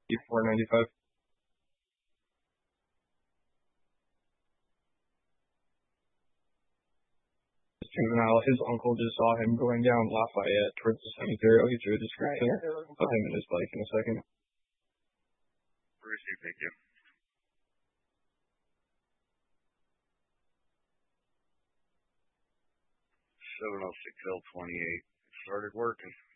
495. Juvenile, his uncle just saw him going down Lafayette towards the cemetery. I'll get you a description of him and his bike in a second. Thank you. 706L28. It started working.